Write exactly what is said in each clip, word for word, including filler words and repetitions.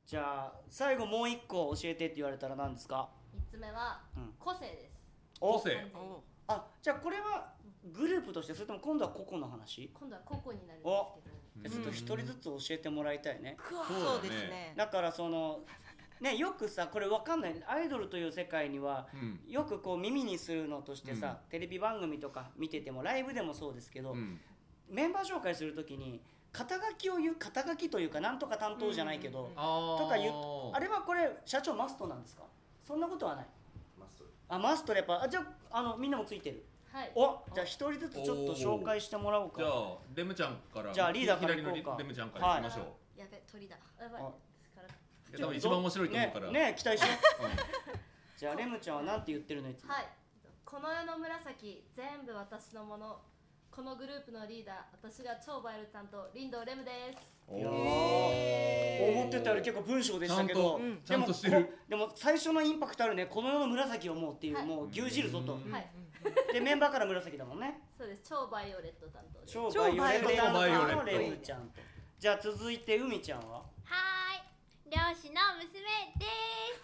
じゃあ最後もう一個教えてって言われたら何ですか？ みっつめは、うん、個性です。 個性。 あ、じゃあこれはグループとしてそれとも今度は個々の話？ 今度は個々になるんですけど、 ちょっと一人ずつ教えてもらいたいね。 そうですね。 だからそのね、よくさこれわかんないアイドルという世界には、うん、よくこう耳にするのとしてさ、うん、テレビ番組とか見ててもライブでもそうですけど、うん、メンバー紹介するときに肩書きを言う、肩書きというかなんとか担当じゃないけど、うん、とか言う、あれはこれ社長マストなんですか？そんなことはない。 マスト。 あ、マストでやっぱ、あ、じゃあ、あのみんなもついてる。 はい、 お、じゃあ一人ずつちょっと紹介してもらおうか。 じゃあレムちゃんから。 じゃあリーダーから行こうか。 レムちゃんから行きましょう。 はい、やべ、鳥だ。やばい。 多分一番面白いと思うから。 ね、ね、期待しよう。じゃあレムちゃんはなんて言ってるのいつも。 はい。この世の紫全部私のもの。このグループのリーダー、私が超バイオル担当リンドレムです。 いやー、思ってたより結構文章でしたけど、 ちゃんとしてる。 でも最初のインパクトあるね。この世の紫をもうっていう、はい、もう牛耳るぞと。はい。でメンバーから紫だもんね。 そうです。超バイオレット担当です。 超バイオレット担当のレムちゃんと。じゃあ続いて海ちゃんは。 はーい、漁師の娘です。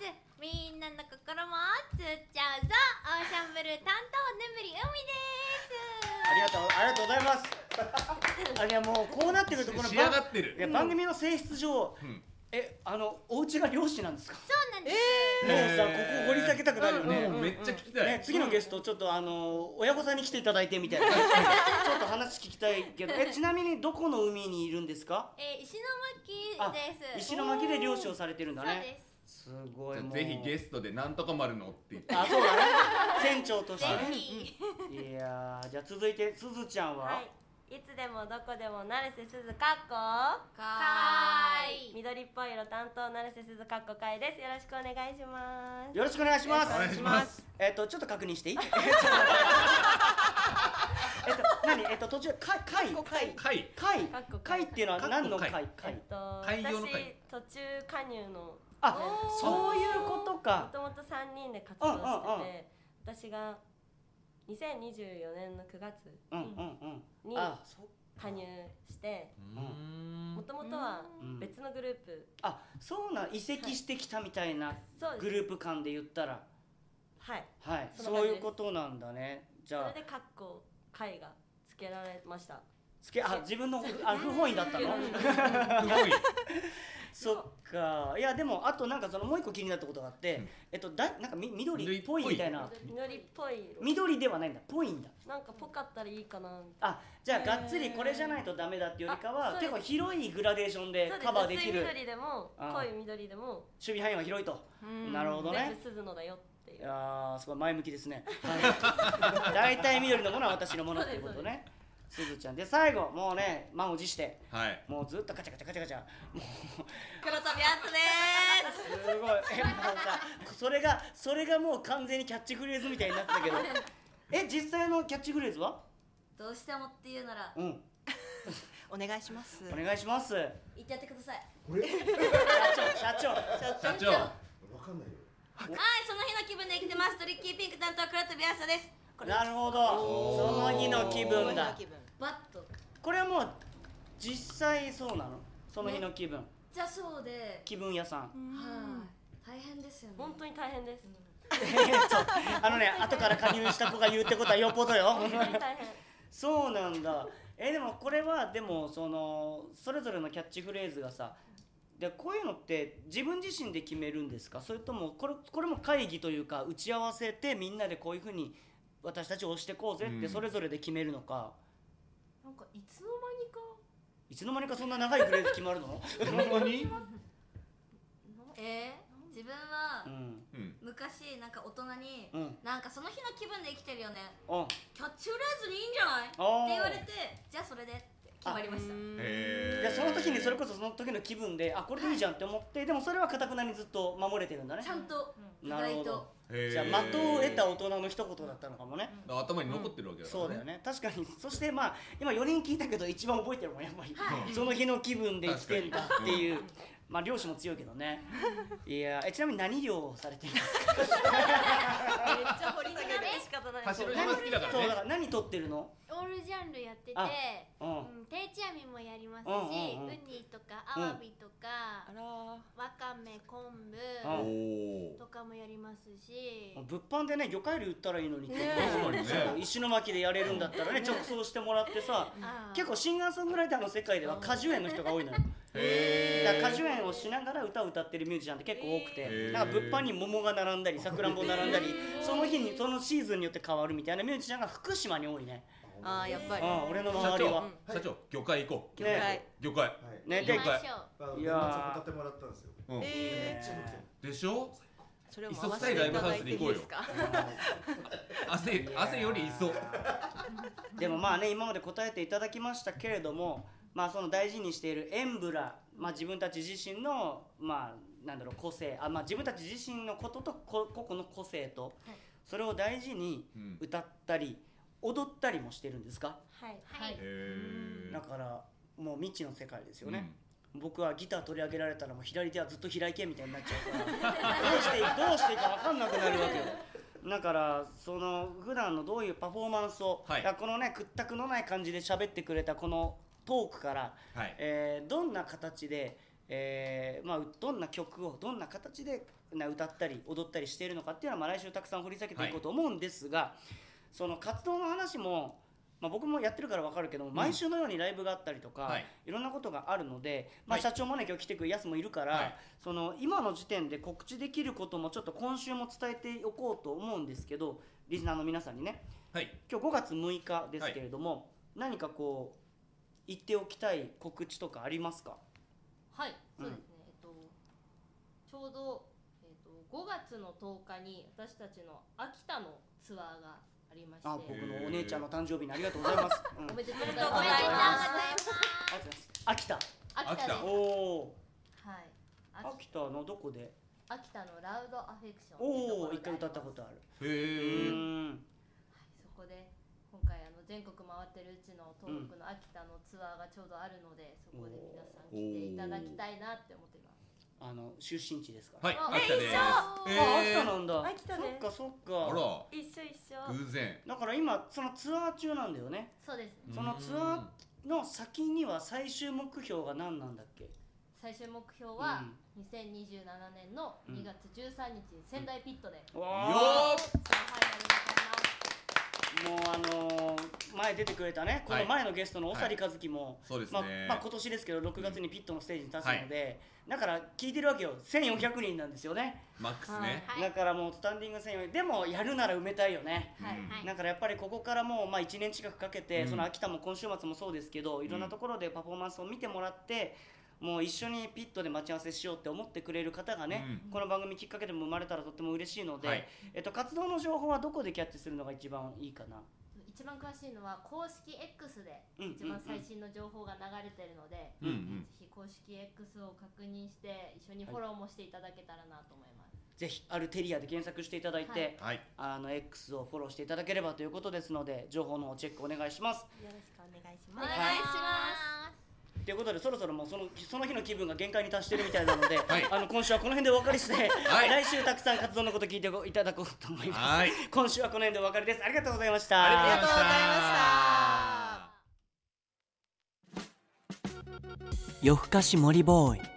みんなの心もつっちゃうぞ。オーシャンブルー担当眠り海です。 ありがとう、ありがとうございます。あ、いやもうこうなってるところ仕上がってる。 いや番組の性質上、うん、え、あのお家が漁師なんですか？ そうなんです。 えー、もうさ、ここ掘り下げたくなるよね。 うんうん、めっちゃ聞きたい。 ね、次のゲストちょっとあの親御さんに来ていただいてみたいな。ちょっと話聞きたいけど、え、ちなみにどこの海にいるんですか？ えー、石巻です。 石巻で漁師をされてるんだね。 そうです。 すごい。もうぜひゲストでなんとか丸のって言って。 あ、そうだね。船長としてね。 いやー、じゃあ続いてすずちゃんは。 はい、いつでもどこでも成瀬すずかっこかーい。 緑っぽい色担当成瀬すずかっこかいです。よろしくお願いします。 よろしくお願いします。 お願いします。 えっとちょっと確認していい？えっと何えっと途中か貝貝貝貝っていうのは何の貝？貝。 えっと貝用の貝。 私途中加入の。 あ、そういうことか。 もともとさんにんで活動してて、私がにせんにじゅうよねんのくがつに加入して、もともとは別のグループ。 あ、そうな、移籍してきたみたいなグループ間で言ったら。 はい。 はい、そういうことなんだね。じゃあ。 それでカッコ貝がつけられました。 つけ、あ、自分のあ不本意だったの？ 不本意。 そっか。いやでもあとなんかそのもう一個気になったことがあって、うん、えっとだなんかみ緑っぽいみたいな。 緑っぽい色。 緑ではないんだ。ぽいんだ。 なんかぽかったらいいかな。 あ、じゃあがっつりこれじゃないとダメだっていうよりかは結構広いグラデーションでカバーできる。 薄い緑でも濃い緑でも守備範囲は広いと。なるほどね。 全部鈴野だよっていう。 いやー、すごい前向きですね。大体緑のものは私のものっていうことね。すずちゃんで最後もうね満を持して、はい、もうずっとカチャカチャカチャカチャもう黒飛びやつでーす。すごい。え、もうさ、それがそれがもう完全にキャッチフレーズみたいになってたけどえ、実際のキャッチフレーズはどうしてもっていうなら、 うん、 お願いします。 お願いします。 言ってやってください。 社長社長社長わかんないよ。はい、その日の気分で生きてます。トリッキーピンク担当黒飛びやすです。 なるほど。その日の気分だ。 バッと。 これはもう実際そうなの？その日の気分。 じゃあそうで。 気分屋さん。はい。 大変ですよね。 本当に大変です。 あのね、後から加入した子が言うってことはよっぽどよ。 本当に大変。 そうなんだ。え、でもこれはでもそのそれぞれのキャッチフレーズがさ。でこういうのって自分自身で決めるんですか？それともこれこれも会議というか打ち合わせてみんなでこういうふうに私たち押してこうぜってそれぞれで決めるのか、 うん、なんかいつの間にかいつの間にかそんな長いフレーズ決まるの？ 本当に？ えー、自分は、 うん、 昔なんか大人に、 うん、 なんかその日の気分で生きてるよね、 うん、 キャッチフレーズにいいんじゃないって言われて、じゃあそれで決まりました。 へー。いやその時にそれこそその時の気分であこれでいいじゃんって思って、はい、でもそれは堅くなにずっと守れてるんだね。 ちゃんと、 うん、なるほど。 へー。 じゃあ的を得た大人の一言だったのかもね、 うん、頭に残ってるわけだからね、 うん、そうだよね。確かに。そしてまあ今よにん聞いたけど一番覚えてるもんやっぱり、はい、その日の気分で生きてんだっていう。まあ漁師も強いけどね。いやえちなみに何漁をされてるんですか？めっちゃ掘り下げる仕方ない。 走るの好きだからね。 そうだから何取ってるの？ オールジャンルやってて、うん、定置網もやりますし、ウニとかアワビとか、 らわかめ昆あ布とかもやりますし、 物販でね魚介類売ったらいいのにって、 確かにね石巻でやれるんだったらね直送してもらってさ、 あー結構シンガーソングライターの世界では果樹園の人が多いのよ。 へだから果樹園をしながら歌を歌ってるミュージシャンって結構多くて、 ーなんか物販に桃が並んだりさくらんぼ並んだり、その日にそのシーズンによって変わるみたいなミュージシャンが福島に多いね。 ああやっぱりああ俺の社周りは長社長魚介行こう魚介ね魚介ねで行きましょう。 あのいやー年末ホタテもらったんですよ。 うんえめっちゃうまくてでしょそれを回していただいていいですか。 汗汗より磯でもまあね今まで答えていただきましたけれども、まあその大事にしているエンブラ、まあ自分たち自身のまあなんだろう個性、あまあ自分たち自身のこととこ個々の個性と、それを大事に歌ったり踊ったりもしてるんですか？ はいはい。 へーだからもう未知の世界ですよね。僕はギター取り上げられたらもう左手はずっと平井堅みたいになっちゃうからどうしていいどうしていいか分かんなくなるわけよ。だからその普段のどういうパフォーマンスを、 はいだからこのね屈託のない感じで喋ってくれたこのトークから、 はいえーどんな形で、えーまあ、どんな曲をどんな形でな歌ったり踊ったりしているのかっていうのは、まあ、来週たくさん掘り下げていこうと思うんですが、その活動の話も、まあ、僕もやってるから分かるけども、毎週のようにライブがあったりとか、 はいいろんなことがあるので、まあ、 はい社長もね今日来てくるやすもいるから、 はいその今の時点で告知できることもちょっと今週も伝えておこうと思うんですけど、リスナーの皆さんにねはい今日ごがつむいかですけれども、何かこう言っておきたい告知とかありますか？ はい、そうですね、えっとちょうど、えっと、ごがつのとおかに私たちの秋田のツアーがありましてあ、僕のお姉ちゃんの誕生日にありがとうございます。うんおめでとうございおめでとうございます。 ます。 ありがとうございます。秋田。 秋田です。 おお。 はい。 秋田のどこで？ 秋田のラウドアフェクションおお、一っていうところがあります回歌ったことある。 へえうーん。 そこで今回あの全国回ってるうちの東北の秋田のツアーがちょうどあるので、そこで皆さん来ていただきたいなって思っています。 あの出身地ですから。 はい秋田ですあ、秋田なんだ。 秋田でそっかそっあか。 ら一緒一緒偶然だから今そのツアー中なんだよね。 そうですね。 そのツアーの先には最終目標が何なんだっけ？ 最終目標はにせんにじゅうななねんのにがつじゅうさんにち仙台ピットでわよあ。 ーファイナルでもうあのー、前出てくれたね、この前のゲストの長利和樹も、 そうですまあねまあ、今年ですけどろくがつにピットのステージに立つので、だから聞いてるわけよ、せんよんひゃくにんなんですよね、 マックスねはいだからもうスタンディングせんよんひゃくでもやるなら埋めたいよね、 はいうんはいだからやっぱりここからもうまあいちねん近くかけて、 うんその秋田も今週末もそうですけど、いろんなところでパフォーマンスを見てもらって、もう一緒にピットで待ち合わせしようって思ってくれる方がね、 うんこの番組きっかけでも生まれたらとっても嬉しいので、 はいえっと、活動の情報はどこでキャッチするのが一番いいかな？ 一番詳しいのは公式 X でうん一番最新の情報が流れてるので、 うんうんぜひ公式 X を確認して一緒にフォローもしていただけたらなと思います。 ぜひアルテリアで検索していただいて、 はいあの X をフォローしていただければということですので、情報のチェックお願いします。 よろしくお願いしおます願いします。 ということで、そろそろもうそのその日の気分が限界に達してるみたいなので、 はいあの今週はこの辺でお別れして、 はい来週たくさん活動のこと聞いていただこうと思います。 はい今週はこの辺でお別れです。ありがとうございました。 ありがとうございましたありがとうございました。 夜更かし森ボーイ。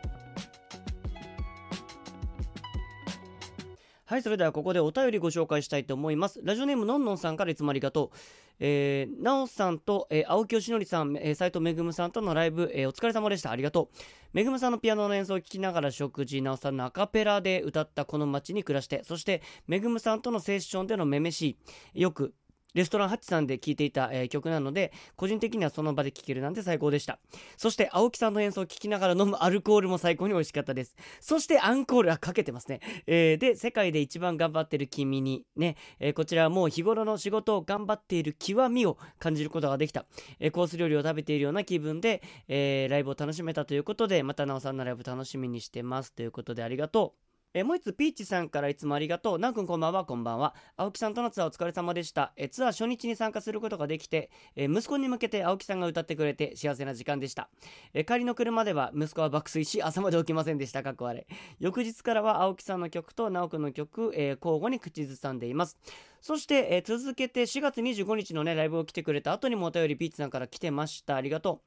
はい、それではここでお便りご紹介したいと思います。ラジオネームのんのんさんからいつもありがとう。えー、なおさんと、えー、青木よしのりさん、えー、斉藤めぐむさんとのライブ、えー、お疲れ様でした。ありがとう。めぐむさんのピアノの演奏を聴きながら食事、なおさんのアカペラで歌ったこの街に暮らして、そしてめぐむさんとのセッションでのめめしい、よくレストランハッチさんで聴いていた、えー曲なので、個人的にはその場で聴けるなんて最高でした。そして青木さんの演奏を聴きながら飲むアルコールも最高に美味しかったです。そしてアンコールはかけてますね、えーで世界で一番頑張ってる君にね、えーこちらはもう日頃の仕事を頑張っている極みを感じることができた、えーコース料理を食べているような気分で、えーライブを楽しめたということで、またなおさんのライブ楽しみにしてますということで、ありがとう。えーもう一つピーチさんからいつもありがとう。なおくんこんばんは。こんばんは。青木さんとのツアーお疲れ様でした。えーツアー初日に参加することができて、えー息子に向けて青木さんが歌ってくれて幸せな時間でした。えー帰りの車では息子は爆睡し朝まで起きませんでした。かっこ悪い。翌日からは青木さんの曲となおくんの曲、えー交互に口ずさんでいます。そして、えー続けてしがつにじゅうごにちのねライブを来てくれた後にもお便りピーチさんから来てました。ありがとう。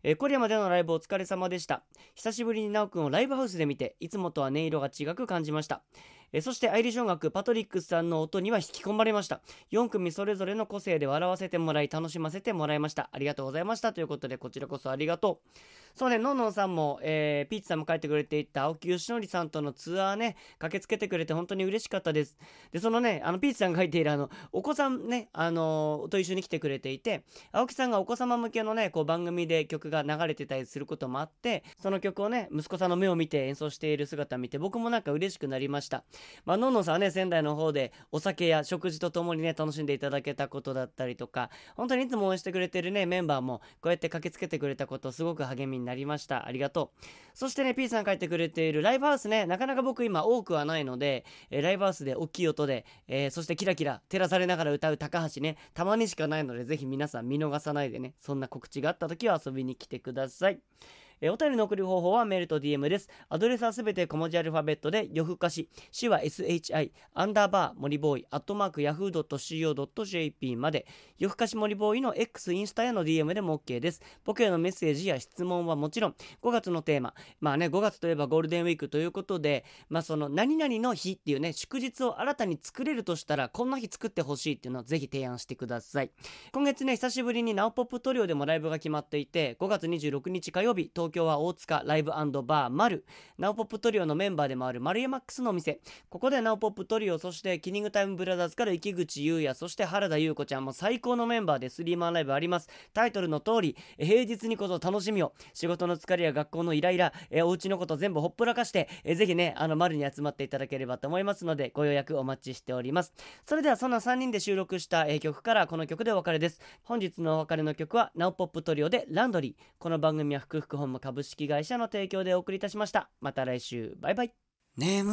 えー、コリアまでのライブお疲れ様でした。久しぶりにナオくんをライブハウスで見て、いつもとは音色が違く感じました。えー、そしてアイリッシュ音楽パトリックスさんの音には引き込まれました。よん組それぞれの個性で笑わせてもらい楽しませてもらいました。ありがとうございました。ということで、こちらこそありがとう。そうね、のんのんさんも、えー、ピーチさんも書いてくれていた青木よしのりさんとのツアーね、駆けつけてくれて本当に嬉しかったです。で、そのね、あのピーチさんが書いているあのお子さんね、あのー、と一緒に来てくれていて、青木さんがお子様向けのね、こう番組で曲が流れてたりすることもあって、その曲をね、息子さんの目を見て演奏している姿を見て、僕もなんか嬉しくなりました。まあ、のんのんさんはね、仙台の方でお酒や食事とともにね、楽しんでいただけたことだったりとか、本当にいつも応援してくれてるね、メンバーもこうやって駆けつけてくれたこと、すごく励みになりました。ありがとう。そしてね、P さん書いてくれているライブハウスね、なかなか僕今多くはないので、えー、ライブハウスで大きい音で、えー、そしてキラキラ照らされながら歌う高橋ね、たまにしかないので、ぜひ皆さん見逃さないでね、そんな告知があった時は遊びに来てください。えー、お便りの送る方法はメールと ディーエム です。アドレスはすべて小文字アルファベットで、夜更かし、しは エスエイチアイ、アンダーバー、森ボーイ、アットマーク、ヤフードットシーオードットジェーピー まで、夜更かし森ボーイの X、インスタへの ディーエム でも OK です。僕へのメッセージや質問はもちろん、ごがつのテーマ、まあね、ごがつといえばゴールデンウィークということで、まあその、何々の日っていうね、祝日を新たに作れるとしたら、こんな日作ってほしいっていうのをぜひ提案してください。今月ね、久しぶりにナオポップトリオでもライブが決まっていて、ごがつにじゅうろくにち火曜日、東京は大塚ライブ&バーマル、ナオポップトリオのメンバーでもあるマルヤマックスのお店、ここでナオポップトリオ、そしてキリングタイムブラザーズから池口優也、そして原田優子ちゃんも最高のメンバーでスリーマンライブあります。タイトルの通り、平日にこそ楽しみを、仕事の疲れや学校のイライラ、えお家のこと全部ほっぽらかして、えぜひね、あのマルに集まっていただければと思いますので、ご予約お待ちしております。それではそんなさんにんで収録した、え曲からこの曲でお別れです。本日のお別れの曲はナオポップトリオでランドリー。この番組は福福本務株式会社の提供でお送りいたしました。また来週、バイバイ。